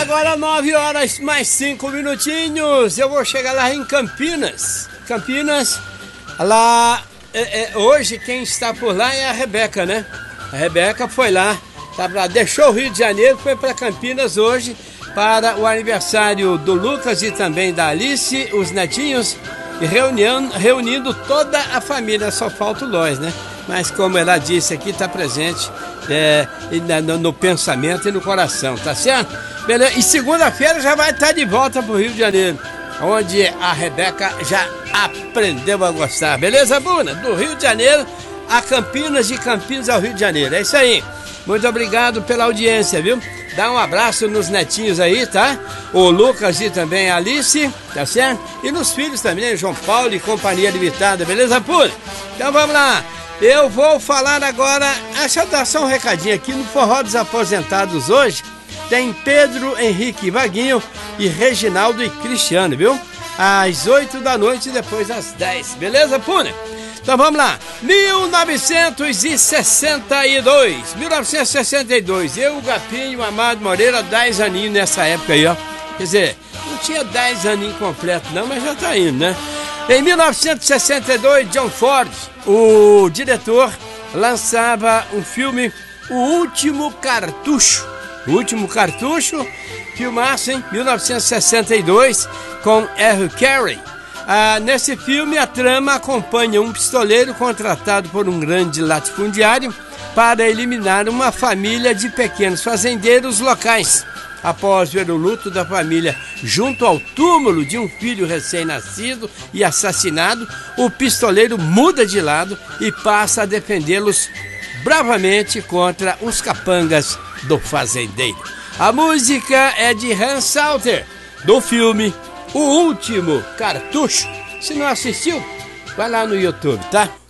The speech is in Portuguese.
agora 9 horas mais 5 minutinhos. Eu vou chegar lá em Campinas. Campinas, lá hoje quem está por lá é a Rebeca, né? A Rebeca foi lá, deixou o Rio de Janeiro, foi para Campinas hoje para o aniversário do Lucas e também da Alice, os netinhos, e reunindo toda a família. Só falta o Lois, né? Mas como ela disse aqui, está presente no pensamento e no coração, tá certo? Beleza? E segunda-feira já vai estar de volta para o Rio de Janeiro, onde a Rebeca já aprendeu a gostar. Beleza, Buna? Do Rio de Janeiro a Campinas, de Campinas ao Rio de Janeiro. É isso aí. Muito obrigado pela audiência, viu? Dá um abraço nos netinhos aí, tá? O Lucas e também a Alice, tá certo? E nos filhos também, João Paulo e Companhia Limitada, beleza, Pula? Então vamos lá. Eu vou falar agora, deixa eu dar só um recadinho aqui no Forró dos Aposentados hoje. Tem Pedro Henrique Vaguinho e Reginaldo e Cristiano, viu? Às 8 da noite e depois às 10, beleza, Puna? Então vamos lá, 1962, eu, o Gapinho, o Amado Moreira, 10 aninhos nessa época aí, ó. Quer dizer, não tinha 10 aninhos completo não, mas já tá indo, né? Em 1962, John Ford, o diretor, lançava um filme, O Último Cartucho. O Último Cartucho, filmaço em 1962, com Harry Carey. Nesse filme, a trama acompanha um pistoleiro contratado por um grande latifundiário para eliminar uma família de pequenos fazendeiros locais. Após ver o luto da família junto ao túmulo de um filho recém-nascido e assassinado, o pistoleiro muda de lado e passa a defendê-los bravamente contra os capangas do fazendeiro. A música é de Hans Salter, do filme O Último Cartucho. Se não assistiu, vai lá no YouTube, tá?